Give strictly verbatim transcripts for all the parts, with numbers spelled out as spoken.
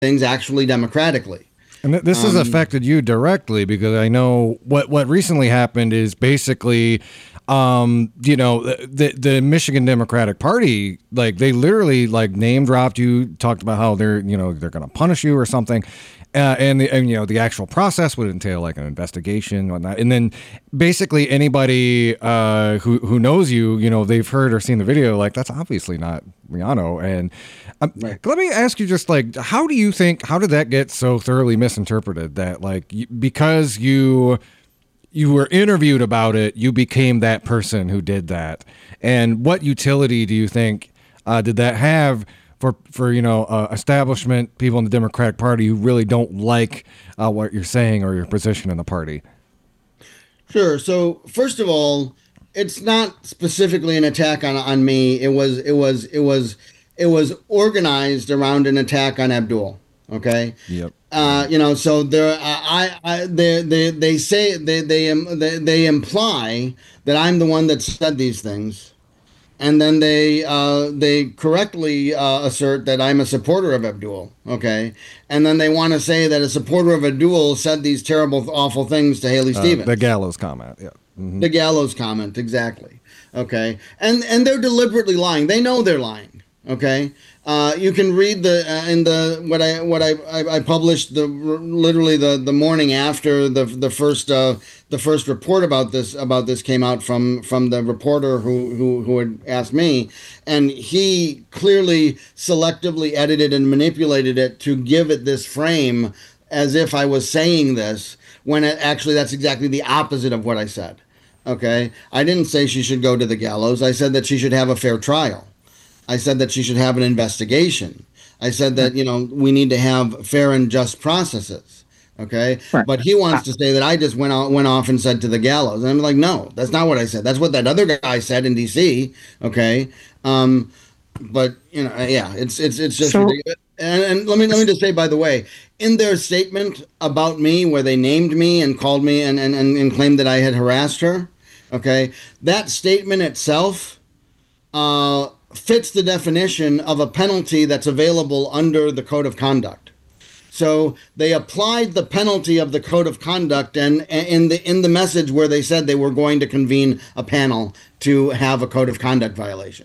things actually democratically. And th- this has um, affected you directly, because I know what, what recently happened is basically, um, you know, the the Michigan Democratic Party, like they literally like name dropped you, talked about how they're, you know, they're going to punish you or something. Uh, and, the, and, you know, the actual process would entail like an investigation and whatnot. And then basically anybody uh, who, who knows you, you know, they've heard or seen the video, like that's obviously not Rihanna. And um, right. Let me ask you just like, how do you think, how did that get so thoroughly misinterpreted that like, you, because you, you were interviewed about it, you became that person who did that? And what utility do you think uh, did that have for, for you know, uh, establishment people in the Democratic Party who really don't like uh, what you're saying or your position in the party? Sure. So first of all, it's not specifically an attack on on me. It was it was it was it was organized around an attack on Abdul. Okay. Yep. Uh, you know, so there, I, I, they, they, they say they, they, they, they imply that I'm the one that said these things, and then they, uh, they correctly uh, assert that I'm a supporter of Abdul. Okay, and then they want to say that a supporter of Abdul said these terrible, awful things to Haley Stevens. Uh, the gallows comment. Yeah. Mm-hmm. The gallows comment. Exactly. Okay, and and they're deliberately lying. They know they're lying. Okay. Uh, you can read the uh, in the what I what I, I, I published the literally the, the morning after the the first uh, the first report about this about this came out from from the reporter who, who who had asked me, and he clearly selectively edited and manipulated it to give it this frame as if I was saying this, when it, actually that's exactly the opposite of what I said. Okay, I didn't say she should go to the gallows. I said that she should have a fair trial. I said that she should have an investigation. I said that, you know, we need to have fair and just processes. Okay. Right. But he wants to say that I just went out, went off and said to the gallows. And I'm like, no, that's not what I said. That's what that other guy said in D C. Okay. Um, but, you know, yeah, it's it's it's just so, ridiculous. And, and let me let me just say, by the way, in their statement about me, where they named me and called me and, and, and, and claimed that I had harassed her. Okay. That statement itself, uh, fits the definition of a penalty that's available under the Code of Conduct. So they applied the penalty of the Code of Conduct and in the in the message where they said they were going to convene a panel to have a Code of Conduct violation.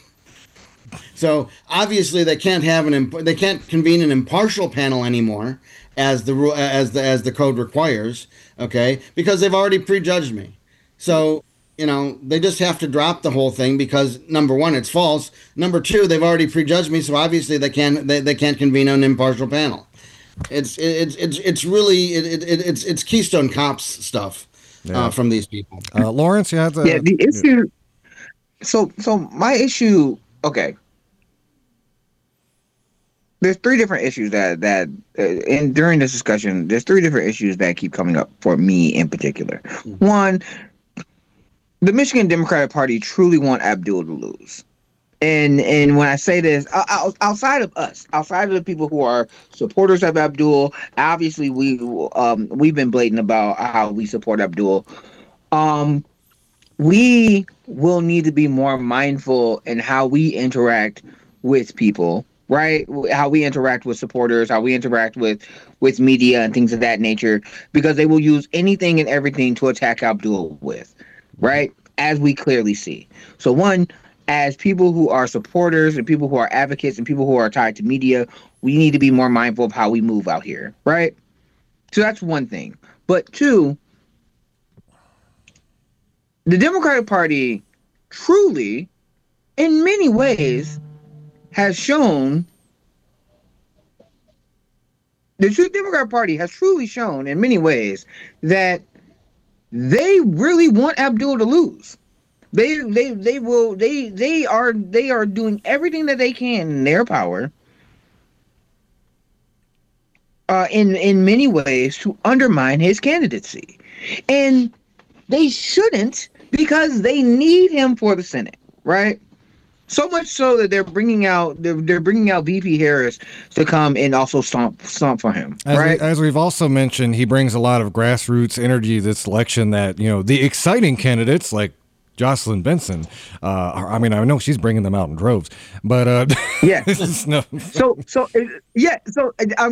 So obviously they can't have an they can't convene an impartial panel anymore, as the as the as the code requires. Okay, because they've already prejudged me. So, you know, they just have to drop the whole thing because, number one, it's false. Number two, they've already prejudged me, so obviously they can't they, they can't convene an impartial panel. It's it's it's it's really it, it it's it's Keystone Cops stuff yeah. uh, from these people. Uh, Lawrence, you have to. Yeah, the issue. So so my issue. Okay. There's three different issues that that uh, in during this discussion. There's three different issues that keep coming up for me in particular. Mm-hmm. One. The Michigan Democratic Party truly want Abdul to lose. And and when I say this, outside of us, outside of the people who are supporters of Abdul, obviously we, um, we've been blatant about how we support Abdul. Um, we will need to be more mindful in how we interact with people, right? How we interact with supporters, how we interact with, with media and things of that nature, because they will use anything and everything to attack Abdul with. Right, as we clearly see. So one, as people who are supporters and people who are advocates and people who are tied to media, we need to be more mindful of how we move out here, right? So that's one thing. But two, the Democratic Party truly, in many ways, has shown, the Democratic Party has truly shown in many ways that they really want Abdul to lose. They they they will they they are they are doing everything that they can in their power, uh, in in many ways, to undermine his candidacy, and they shouldn't, because they need him for the Senate, right? So much so that they're bringing out they're, they're bringing out V P Harris to come and also stomp stomp for him. As, right? we, as we've also mentioned, he brings a lot of grassroots energy this election that, you know, the exciting candidates like Jocelyn Benson. Uh, I mean, I know she's bringing them out in droves, but uh, yeah. no. So, so yeah. So I'm